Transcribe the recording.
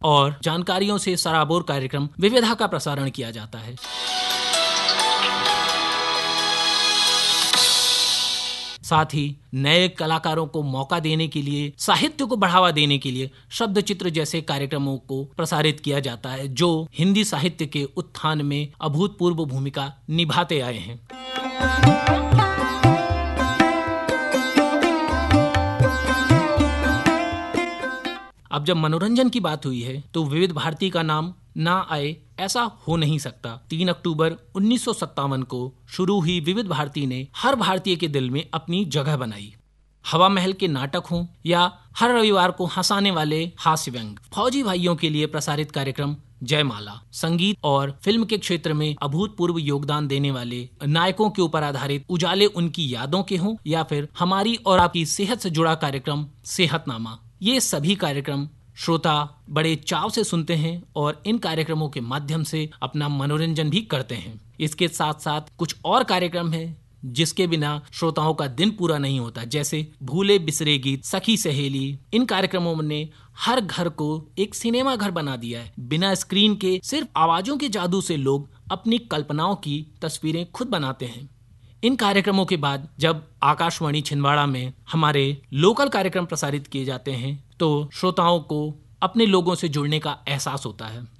और जानकारियों से सराबोर कार्यक्रम विविधा का प्रसारण किया जाता है। साथ ही नए कलाकारों को मौका देने के लिए, साहित्य को बढ़ावा देने के लिए शब्द चित्र जैसे कार्यक्रमों को प्रसारित किया जाता है, जो हिंदी साहित्य के उत्थान में अभूतपूर्व भूमिका निभाते आए हैं। अब जब मनोरंजन की बात हुई है तो विविध भारती का नाम ना आए ऐसा हो नहीं सकता। 3 अक्टूबर 1957 को शुरू हुई विविध भारती ने हर भारतीय के दिल में अपनी जगह बनाई। हवा महल के नाटक हों या हर रविवार को हंसाने वाले हास्य व्यंग, फौजी भाइयों के लिए प्रसारित कार्यक्रम जयमाला, संगीत और फिल्म के क्षेत्र में अभूतपूर्व योगदान देने वाले नायकों के ऊपर आधारित उजाले उनकी यादों के हों या फिर हमारी और आपकी सेहत से जुड़ा कार्यक्रम सेहतनामा, ये सभी कार्यक्रम श्रोता बड़े चाव से सुनते हैं और इन कार्यक्रमों के माध्यम से अपना मनोरंजन भी करते हैं। इसके साथ साथ कुछ और कार्यक्रम हैं जिसके बिना श्रोताओं का दिन पूरा नहीं होता, जैसे भूले बिसरे गीत, सखी सहेली। इन कार्यक्रमों ने हर घर को एक सिनेमा घर बना दिया है। बिना स्क्रीन के सिर्फ आवाजों के जादू से लोग अपनी कल्पनाओं की तस्वीरें खुद बनाते हैं। इन कार्यक्रमों के बाद जब आकाशवाणी छिंदवाड़ा में हमारे लोकल कार्यक्रम प्रसारित किए जाते हैं तो श्रोताओं को अपने लोगों से जुड़ने का एहसास होता है।